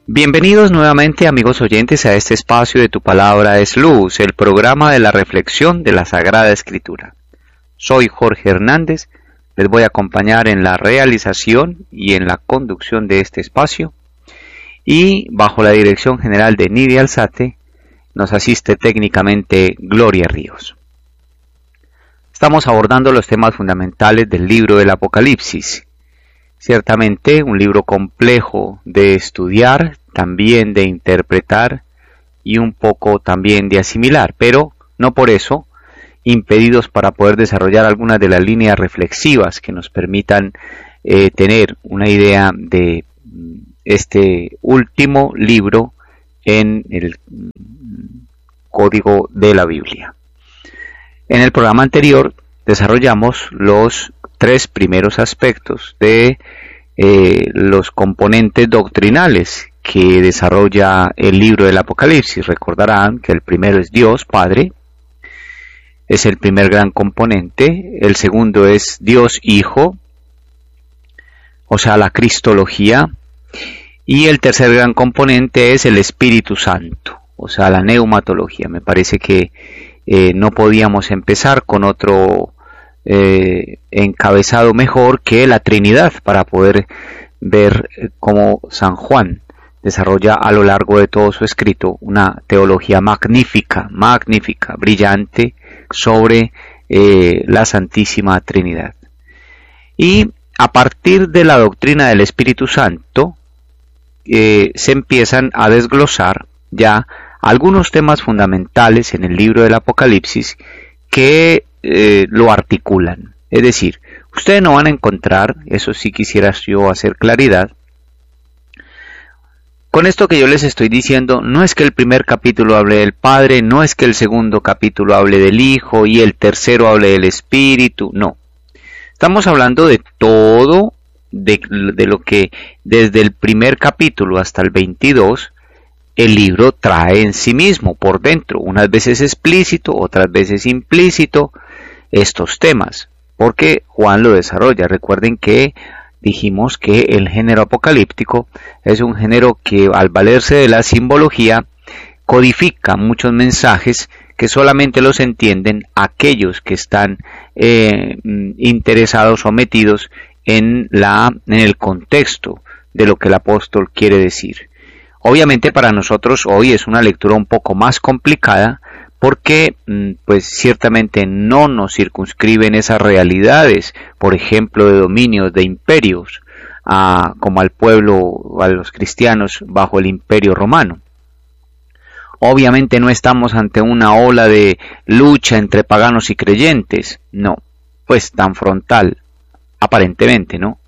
Bienvenidos nuevamente, amigos oyentes, a este espacio de Tu Palabra es Luz, el programa de la reflexión de la Sagrada Escritura. Soy Jorge Hernández, les voy a acompañar en la realización y en la conducción de este espacio, y bajo la dirección general de Nidia Alzate nos asiste técnicamente Gloria Ríos. Estamos abordando los temas fundamentales del libro del Apocalipsis. Ciertamente un libro complejo de estudiar, también de interpretar y un poco también de asimilar, pero no por eso impedidos para poder desarrollar algunas de las líneas reflexivas que nos permitan tener una idea de este último libro en el código de la Biblia. En el programa anterior desarrollamos los tres primeros aspectos de los componentes doctrinales que desarrolla el libro del Apocalipsis. Recordarán que el primero es Dios Padre, es el primer gran componente. El segundo es Dios Hijo, o sea, la cristología. Y el tercer gran componente es el Espíritu Santo, o sea, la neumatología. Me parece que no podíamos empezar con otro encabezado mejor que la Trinidad para poder ver cómo San Juan desarrolla a lo largo de todo su escrito una teología magnífica, brillante sobre la Santísima Trinidad. Y a partir de la doctrina del Espíritu Santo se empiezan a desglosar ya algunos temas fundamentales en el libro del Apocalipsis que lo articulan. Es decir, ustedes no van a encontrar, eso sí quisiera yo hacer claridad, con esto que yo les estoy diciendo, no es que el primer capítulo hable del Padre, no es que el segundo capítulo hable del Hijo y el tercero hable del Espíritu, no. Estamos hablando de todo, de lo que desde el primer capítulo hasta el 22, el libro trae en sí mismo, por dentro, unas veces explícito, otras veces implícito, estos temas, porque Juan lo desarrolla. Recuerden que dijimos que el género apocalíptico es un género que, al valerse de la simbología, codifica muchos mensajes que solamente los entienden aquellos que están interesados o metidos en el contexto de lo que el apóstol quiere decir. Obviamente para nosotros hoy es una lectura un poco más complicada porque pues ciertamente no nos circunscriben esas realidades, por ejemplo de dominios, de imperios, como al pueblo, a los cristianos bajo el imperio romano. Obviamente no estamos ante una ola de lucha entre paganos y creyentes, no, pues tan frontal, aparentemente, ¿no?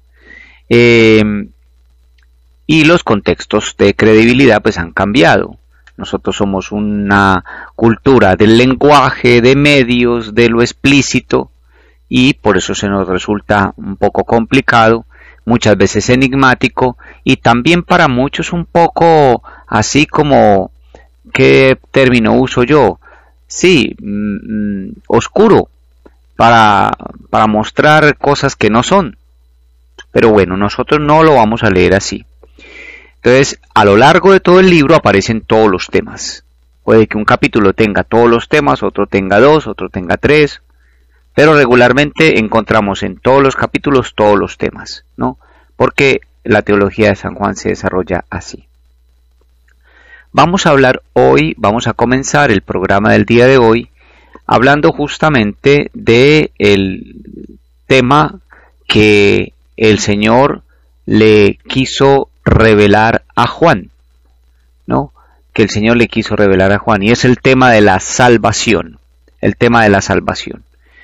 Y los contextos de credibilidad pues han cambiado. Nosotros somos una cultura del lenguaje, de medios, de lo explícito, y por eso se nos resulta un poco complicado, muchas veces enigmático, y también para muchos un poco así como, ¿qué término uso yo? Sí, oscuro, para mostrar cosas que no son. Pero bueno, nosotros no lo vamos a leer así. Entonces, a lo largo de todo el libro aparecen todos los temas. Puede que un capítulo tenga todos los temas, otro tenga 2, otro tenga 3, pero regularmente encontramos en todos los capítulos todos los temas, ¿no? Porque la teología de San Juan se desarrolla así. Vamos a hablar hoy, vamos a comenzar el programa del día de hoy, hablando justamente de el tema que el Señor le quiso revelar a Juan, ¿no? Que el Señor le quiso revelar a Juan, y es el tema de la salvación, el tema de la salvación.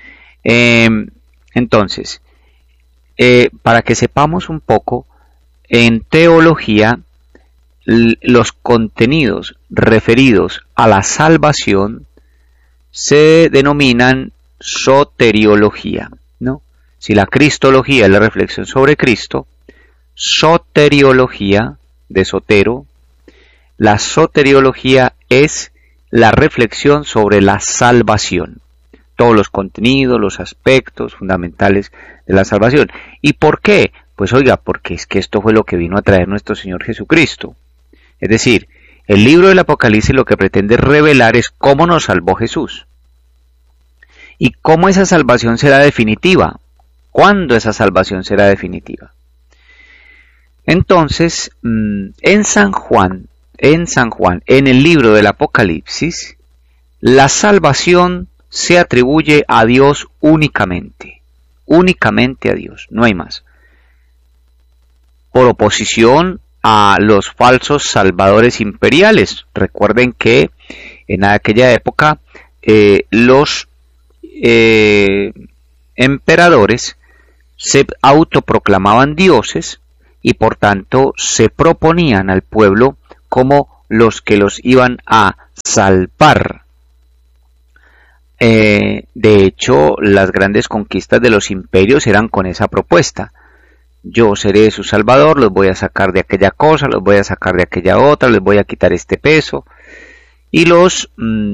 Entonces, para que sepamos un poco, en teología, los contenidos referidos a la salvación se denominan soteriología, ¿no? Si la cristología es la reflexión sobre Cristo, soteriología, de sotero, la soteriología es la reflexión sobre la salvación, todos los contenidos, los aspectos fundamentales de la salvación. ¿Y por qué? Pues oiga, porque es que esto fue lo que vino a traer nuestro Señor Jesucristo. Es decir, el libro del Apocalipsis lo que pretende revelar es cómo nos salvó Jesús y cómo esa salvación será definitiva, cuándo esa salvación será definitiva. Entonces, en San Juan, en el libro del Apocalipsis, la salvación se atribuye a Dios únicamente a Dios, no hay más. Por oposición a los falsos salvadores imperiales. Recuerden que en aquella época los emperadores se autoproclamaban dioses y por tanto se proponían al pueblo como los que los iban a salvar. De hecho, las grandes conquistas de los imperios eran con esa propuesta. Yo seré su salvador, los voy a sacar de aquella cosa, los voy a sacar de aquella otra, les voy a quitar este peso. Y los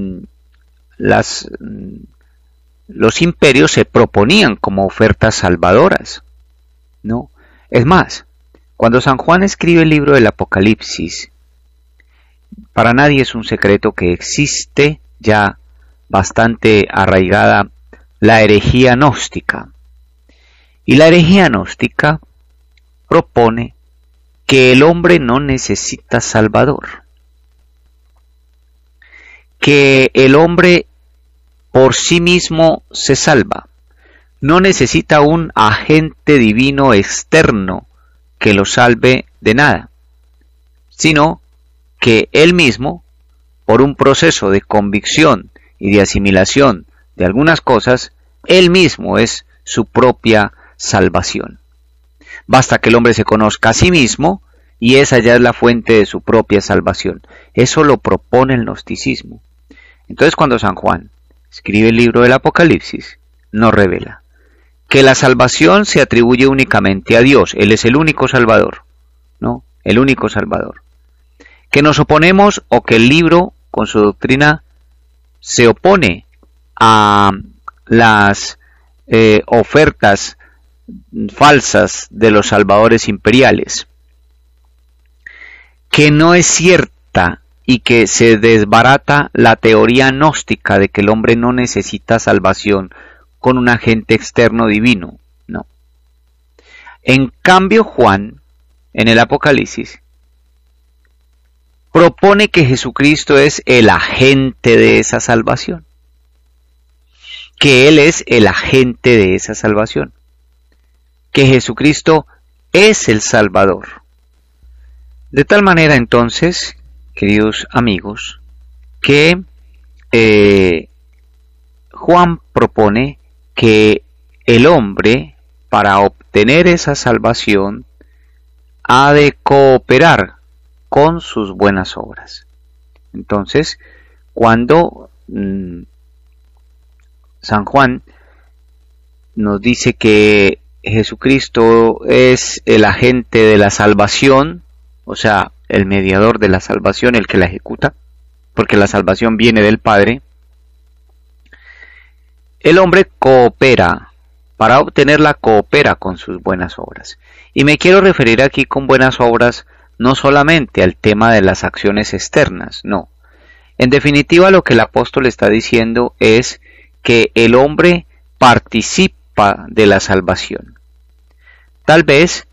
imperios se proponían como ofertas salvadoras, ¿no? Es más, cuando San Juan escribe el libro del Apocalipsis, para nadie es un secreto que existe ya bastante arraigada la herejía gnóstica. Y la herejía gnóstica propone que el hombre no necesita salvador, que el hombre por sí mismo se salva, no necesita un agente divino externo que lo salve de nada, sino que él mismo, por un proceso de convicción y de asimilación de algunas cosas, él mismo es su propia salvación. Basta que el hombre se conozca a sí mismo y esa ya es la fuente de su propia salvación. Eso lo propone el gnosticismo. Entonces, cuando San Juan escribe el libro del Apocalipsis, nos revela que la salvación se atribuye únicamente a Dios. Él es el único salvador, ¿no? El único salvador. Que nos oponemos o que el libro, con su doctrina, se opone a las ofertas falsas de los salvadores imperiales, que no es cierta y que se desbarata la teoría gnóstica de que el hombre no necesita salvación con un agente externo divino, no. En cambio, Juan, en el Apocalipsis, propone que Jesucristo es el agente de esa salvación, que Él es el agente de esa salvación, que Jesucristo es el Salvador. De tal manera entonces, queridos amigos, que Juan propone que el hombre, para obtener esa salvación, ha de cooperar con sus buenas obras. Entonces, cuando San Juan nos dice que Jesucristo es el agente de la salvación, o sea, el mediador de la salvación, el que la ejecuta, porque la salvación viene del Padre, el hombre coopera, para obtenerla coopera con sus buenas obras. Y me quiero referir aquí con buenas obras no solamente al tema de las acciones externas, no. En definitiva, lo que el apóstol está diciendo es que el hombre participa de la salvación. Tal vez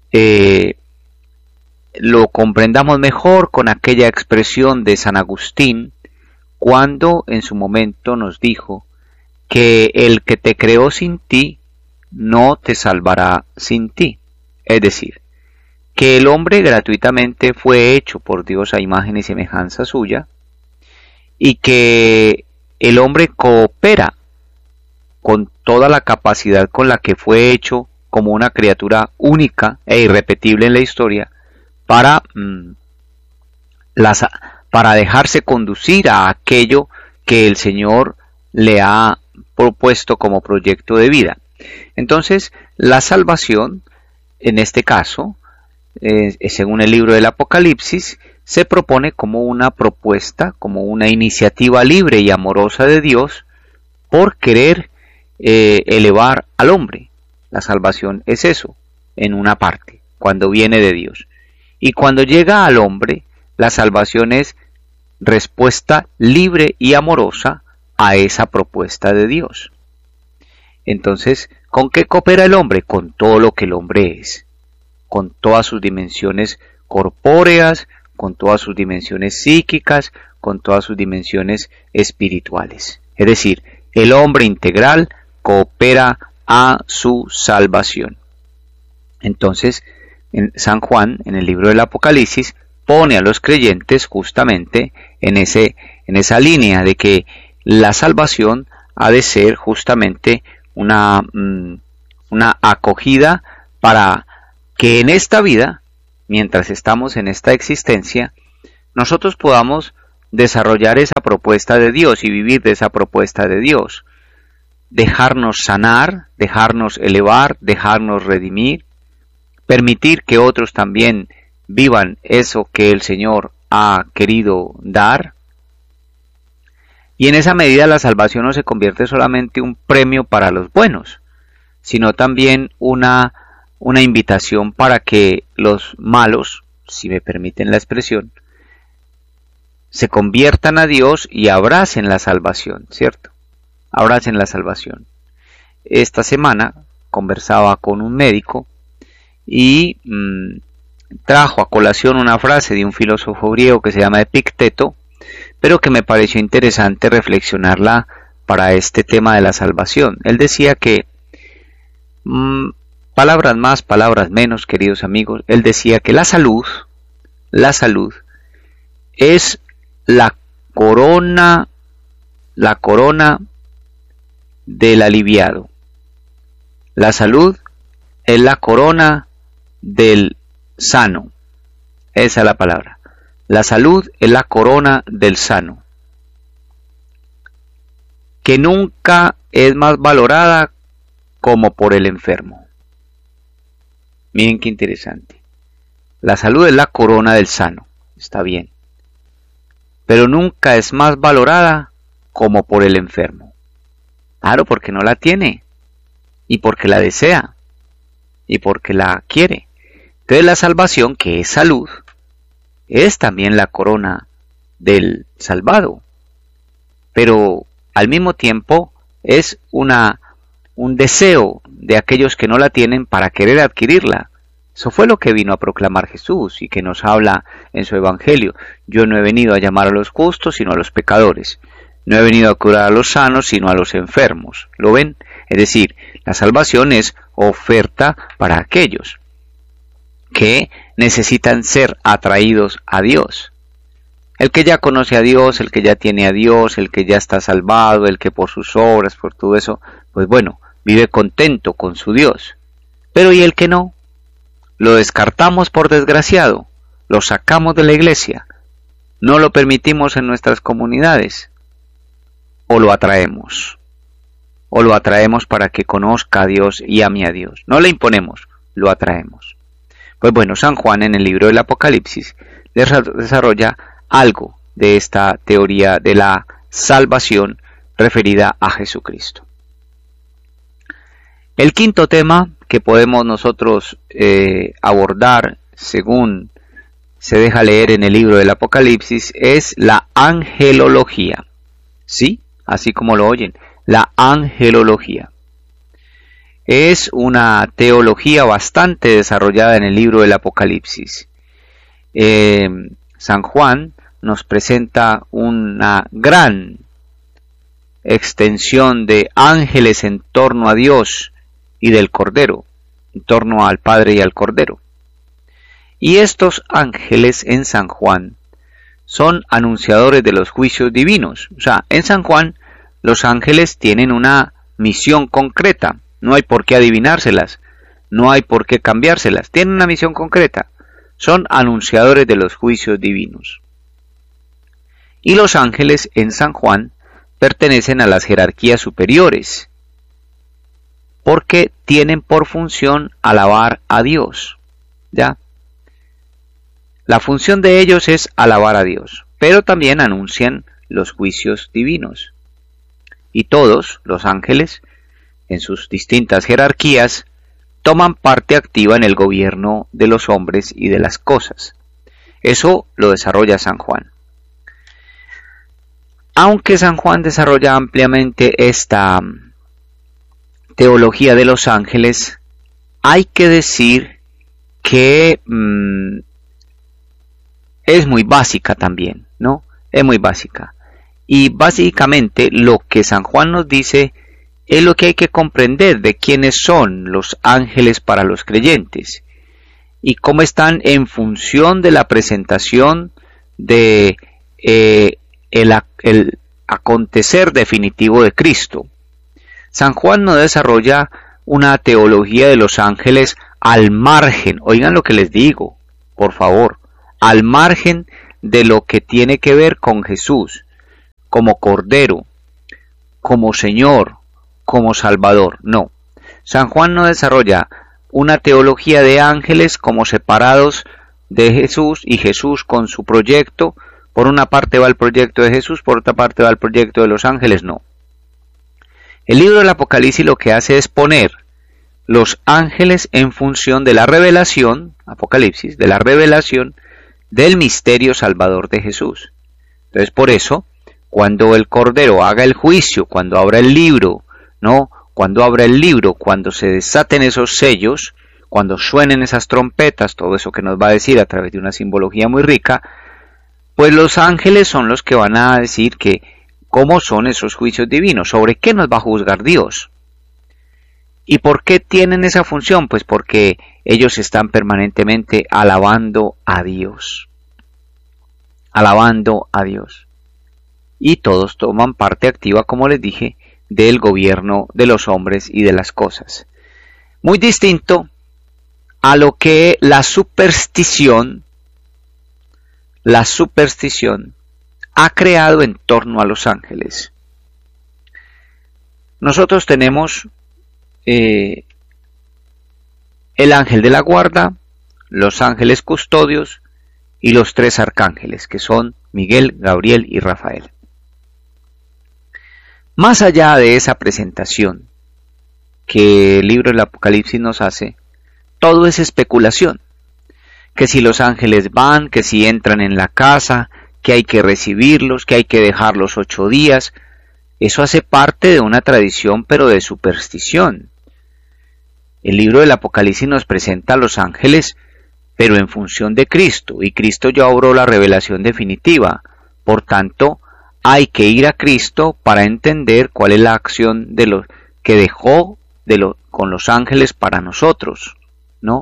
lo comprendamos mejor con aquella expresión de San Agustín, cuando en su momento nos dijo que el que te creó sin ti, no te salvará sin ti. Es decir, que el hombre gratuitamente fue hecho por Dios a imagen y semejanza suya, y que el hombre coopera con toda la capacidad con la que fue hecho como una criatura única e irrepetible en la historia, para dejarse conducir a aquello que el Señor le ha propuesto como proyecto de vida. Entonces, la salvación, en este caso, según el libro del Apocalipsis, se propone como una propuesta, como una iniciativa libre y amorosa de Dios por querer elevar al hombre. La salvación es eso, en una parte, cuando viene de Dios. Y cuando llega al hombre, La salvación es respuesta libre y amorosa a esa propuesta de Dios. Entonces, ¿con qué coopera el hombre? Con todo lo que el hombre es, con todas sus dimensiones corpóreas, con todas sus dimensiones psíquicas, con todas sus dimensiones espirituales. Es decir, el hombre integral coopera a su salvación. Entonces, en San Juan, en el libro del Apocalipsis, pone a los creyentes justamente en esa línea de que la salvación ha de ser justamente una acogida para que en esta vida, mientras estamos en esta existencia, nosotros podamos desarrollar esa propuesta de Dios y vivir de esa propuesta de Dios. Dejarnos sanar, dejarnos elevar, dejarnos redimir, permitir que otros también vivan eso que el Señor ha querido dar. Y en esa medida la salvación no se convierte solamente en un premio para los buenos, sino también una invitación para que los malos, si me permiten la expresión, se conviertan a Dios y abracen la salvación, ¿cierto? Abracen la salvación. Esta semana conversaba con un médico y trajo a colación una frase de un filósofo griego que se llama Epicteto, pero que me pareció interesante reflexionarla para este tema de la salvación. Él decía que, palabras más, palabras menos, queridos amigos, él decía que la salud es la corona del aliviado. La salud es la corona del sano. Esa es la palabra. La salud es la corona del sano, que nunca es más valorada como por el enfermo. Miren qué interesante. La salud es la corona del sano, está bien, pero nunca es más valorada como por el enfermo. Claro, porque no la tiene, y porque la desea, y porque la quiere. Entonces la salvación, que es salud, es también la corona del salvado, pero al mismo tiempo es un deseo de aquellos que no la tienen para querer adquirirla. Eso fue lo que vino a proclamar Jesús y que nos habla en su Evangelio. Yo no he venido a llamar a los justos, sino a los pecadores. No he venido a curar a los sanos, sino a los enfermos. ¿Lo ven? Es decir, la salvación es oferta para aquellos que necesitan ser atraídos a Dios. El que ya conoce a Dios, el que ya tiene a Dios, el que ya está salvado, el que por sus obras, por todo eso, pues bueno, vive contento con su Dios. Pero ¿y el que no? Lo descartamos por desgraciado, lo sacamos de la iglesia, no lo permitimos en nuestras comunidades, o lo atraemos para que conozca a Dios y ame a Dios. No le imponemos, lo atraemos. Pues bueno, San Juan en el libro del Apocalipsis desarrolla algo de esta teoría de la salvación referida a Jesucristo. El quinto tema que podemos nosotros abordar, según se deja leer en el libro del Apocalipsis, es la angelología. ¿Sí? Así como lo oyen, la angelología. Es una teología bastante desarrollada en el libro del Apocalipsis. San Juan nos presenta una gran extensión de ángeles en torno a Dios y del Cordero, en torno al Padre y al Cordero. Y estos ángeles en San Juan son anunciadores de los juicios divinos. O sea, en San Juan los ángeles tienen una misión concreta. No hay por qué adivinárselas, no hay por qué cambiárselas. Tienen una misión concreta. Son anunciadores de los juicios divinos. Y los ángeles en San Juan pertenecen a las jerarquías superiores, porque tienen por función alabar a Dios. ¿Ya? La función de ellos es alabar a Dios, pero también anuncian los juicios divinos. Y todos los ángeles, en sus distintas jerarquías, toman parte activa en el gobierno de los hombres y de las cosas. Eso lo desarrolla San Juan. Aunque San Juan desarrolla ampliamente esta teología de los ángeles, hay que decir que es muy básica también, ¿no? Es muy básica. Y básicamente lo que San Juan nos dice es lo que hay que comprender de quiénes son los ángeles para los creyentes y cómo están en función de la presentación de el acontecer definitivo de Cristo. San Juan no desarrolla una teología de los ángeles al margen, oigan lo que les digo, por favor, al margen de lo que tiene que ver con Jesús, como Cordero, como Señor, como Salvador. No, San Juan no desarrolla una teología de ángeles como separados de Jesús y Jesús con su proyecto. Por una parte va el proyecto de Jesús, por otra parte va el proyecto de los ángeles. No. El libro del Apocalipsis lo que hace es poner los ángeles en función de la revelación, Apocalipsis, de la revelación del misterio salvador de Jesús. Entonces, por eso, cuando el Cordero haga el juicio, cuando abra el libro, ¿no? Cuando abra el libro, cuando se desaten esos sellos, cuando suenen esas trompetas, todo eso que nos va a decir a través de una simbología muy rica, pues los ángeles son los que van a decir que cómo son esos juicios divinos, sobre qué nos va a juzgar Dios. ¿Y por qué tienen esa función? Pues porque ellos están permanentemente alabando a Dios. Alabando a Dios. Y todos toman parte activa, como les dije, del gobierno de los hombres y de las cosas. Muy distinto a lo que la superstición ha creado en torno a los ángeles. Nosotros tenemos el ángel de la guarda, los ángeles custodios y los tres arcángeles, que son Miguel, Gabriel y Rafael. Más allá de esa presentación que el libro del Apocalipsis nos hace, todo es especulación. Que si los ángeles van, que si entran en la casa, que hay que recibirlos, que hay que dejarlos 8 días. Eso hace parte de una tradición, pero de superstición. El libro del Apocalipsis nos presenta a los ángeles, pero en función de Cristo, y Cristo ya obró la revelación definitiva. Por tanto, hay que ir a Cristo para entender cuál es la acción de lo que dejó con los ángeles para nosotros, ¿no?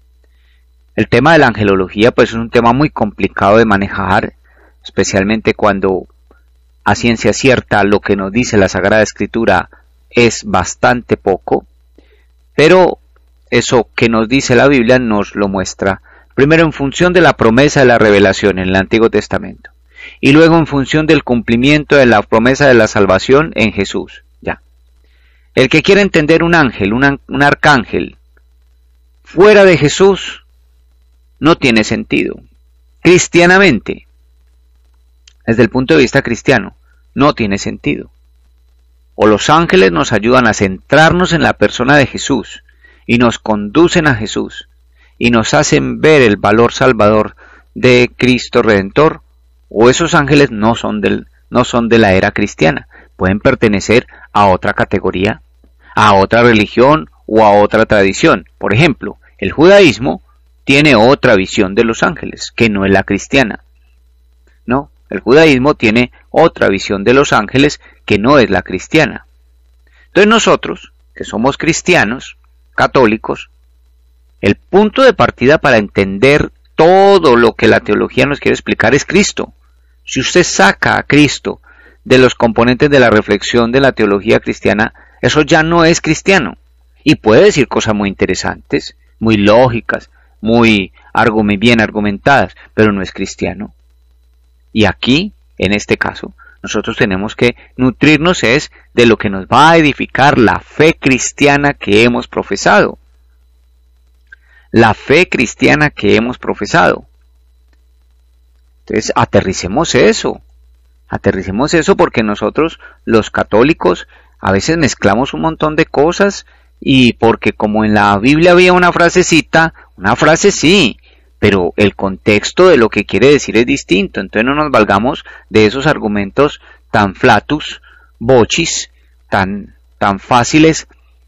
El tema de la angelología pues es un tema muy complicado de manejar, especialmente cuando a ciencia cierta lo que nos dice la Sagrada Escritura es bastante poco, pero eso que nos dice la Biblia nos lo muestra primero en función de la promesa de la revelación en el Antiguo Testamento y luego en función del cumplimiento de la promesa de la salvación en Jesús. Ya. El que quiera entender un ángel, un arcángel fuera de Jesús no tiene sentido. Cristianamente, desde el punto de vista cristiano, no tiene sentido. O los ángeles nos ayudan a centrarnos en la persona de Jesús y nos conducen a Jesús y nos hacen ver el valor salvador de Cristo Redentor, o esos ángeles no son de la era cristiana, pueden pertenecer a otra categoría, a otra religión o a otra tradición. Por ejemplo, el judaísmo tiene otra visión de los ángeles, que no es la cristiana. No, el judaísmo tiene otra visión de los ángeles, que no es la cristiana. Entonces nosotros, que somos cristianos, católicos, el punto de partida para entender todo lo que la teología nos quiere explicar es Cristo. Si usted saca a Cristo de los componentes de la reflexión de la teología cristiana, eso ya no es cristiano. Y puede decir cosas muy interesantes, muy lógicas, muy bien argumentadas, pero no es cristiano. Y aquí, en este caso, nosotros tenemos que nutrirnos es de lo que nos va a edificar la fe cristiana que hemos profesado. La fe cristiana que hemos profesado. Entonces, aterricemos eso porque nosotros, los católicos, a veces mezclamos un montón de cosas y porque como en la Biblia había una frase sí, pero el contexto de lo que quiere decir es distinto. Entonces no nos valgamos de esos argumentos tan flatus, vocis, tan fáciles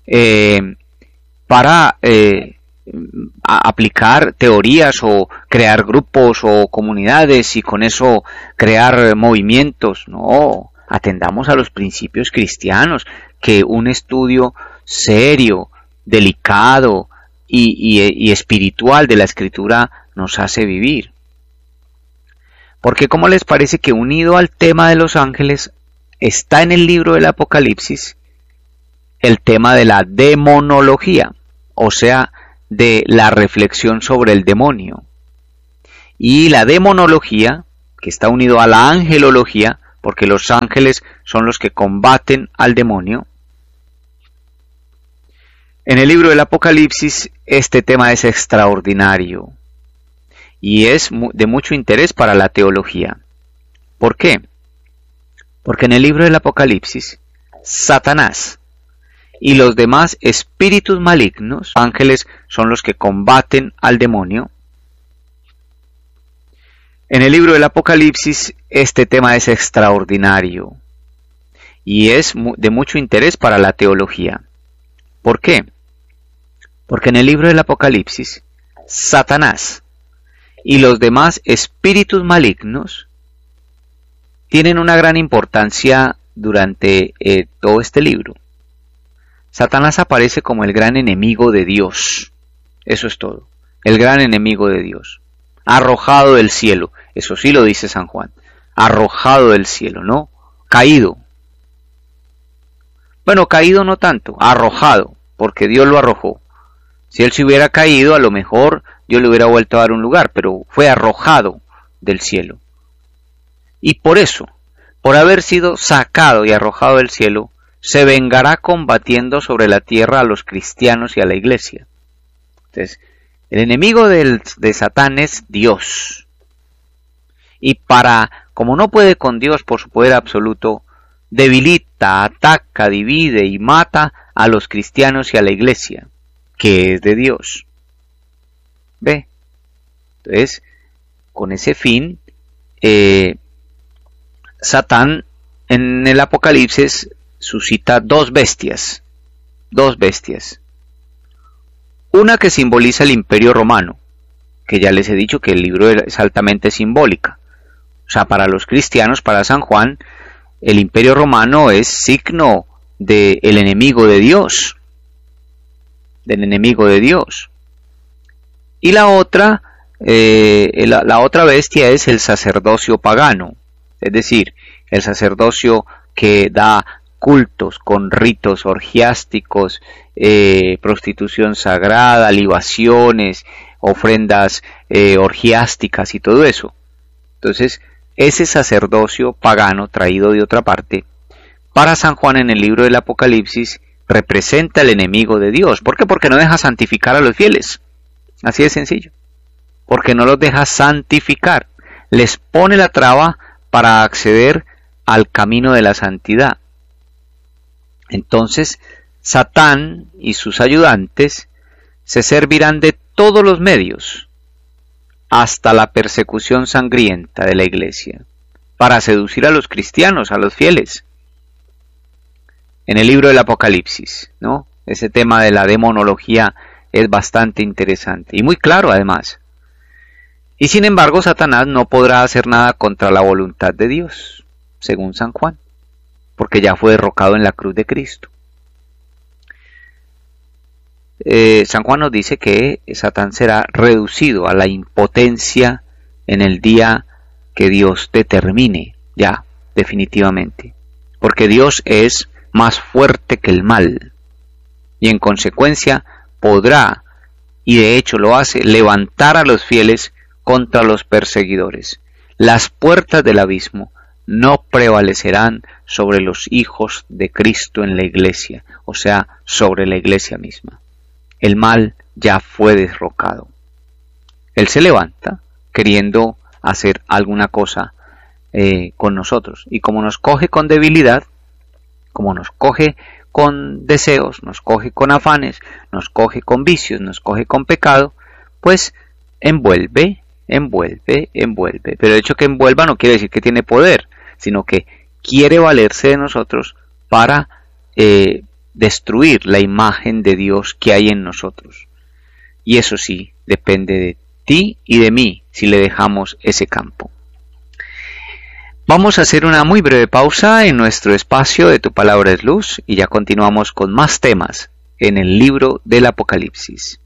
para aplicar teorías o crear grupos o comunidades y con eso crear movimientos. No, atendamos a los principios cristianos que un estudio serio, delicado y espiritual de la Escritura nos hace vivir. Porque ¿cómo les parece que unido al tema de los ángeles está en el libro del Apocalipsis el tema de la demonología, o sea, de la reflexión sobre el demonio? Y la demonología, que está unido a la angelología, porque los ángeles son los que combaten al demonio. En el libro del Apocalipsis este tema es extraordinario y es de mucho interés para la teología. ¿Por qué? Porque en el libro del Apocalipsis, Satanás y los demás espíritus malignos, ángeles son los que combaten al demonio. En el libro del Apocalipsis este tema es extraordinario y es de mucho interés para la teología. ¿Por qué? Porque en el libro del Apocalipsis, Satanás y los demás espíritus malignos tienen una gran importancia durante todo este libro. Satanás aparece como el gran enemigo de Dios. Eso es todo. El gran enemigo de Dios. Arrojado del cielo. Eso sí lo dice San Juan. Arrojado del cielo, ¿no? Caído. Bueno, caído no tanto. Arrojado, porque Dios lo arrojó. Si él se hubiera caído, a lo mejor Dios le hubiera vuelto a dar un lugar, pero fue arrojado del cielo. Y por eso, por haber sido sacado y arrojado del cielo, se vengará combatiendo sobre la tierra a los cristianos y a la iglesia. Entonces, el enemigo de Satán es Dios. Y como no puede con Dios por su poder absoluto, debilita, ataca, divide y mata a los cristianos y a la iglesia, que es de Dios. ¿Ve? Entonces, con ese fin, Satán en el Apocalipsis suscita dos bestias. Una que simboliza el Imperio Romano, que ya les he dicho que el libro es altamente simbólica. O sea, para los cristianos, para San Juan, el Imperio Romano es signo del enemigo de Dios. Y la otra bestia es el sacerdocio pagano, es decir, el sacerdocio que da cultos con ritos orgiásticos, prostitución sagrada, libaciones, ofrendas orgiásticas y todo eso. Entonces, ese sacerdocio pagano traído de otra parte, para San Juan en el libro del Apocalipsis, representa el enemigo de Dios. ¿Por qué? Porque no deja santificar a los fieles. Así de sencillo. Porque no los deja santificar. Les pone la traba para acceder al camino de la santidad. Entonces, Satán y sus ayudantes se servirán de todos los medios, hasta la persecución sangrienta de la iglesia, para seducir a los cristianos, a los fieles. En el libro del Apocalipsis, ¿no? Ese tema de la demonología es bastante interesante y muy claro además. Y sin embargo, Satanás no podrá hacer nada contra la voluntad de Dios, según San Juan, porque ya fue derrocado en la cruz de Cristo. San Juan nos dice que Satán será reducido a la impotencia en el día que Dios determine, ya, definitivamente. Porque Dios es más fuerte que el mal, y en consecuencia podrá, y de hecho lo hace, levantar a los fieles contra los perseguidores. Las puertas del abismo no prevalecerán sobre los hijos de Cristo en la iglesia, o sea, sobre la iglesia misma. El mal ya fue derrocado. Él se levanta queriendo hacer alguna cosa con nosotros, y como nos coge con debilidad, como nos coge con deseos, nos coge con afanes, nos coge con vicios, nos coge con pecado, pues envuelve, envuelve, envuelve. Pero el hecho que envuelva no quiere decir que tiene poder, sino que quiere valerse de nosotros para destruir la imagen de Dios que hay en nosotros. Y eso sí, depende de ti y de mí si le dejamos ese campo. Vamos a hacer una muy breve pausa en nuestro espacio de Tu Palabra es Luz y ya continuamos con más temas en el libro del Apocalipsis.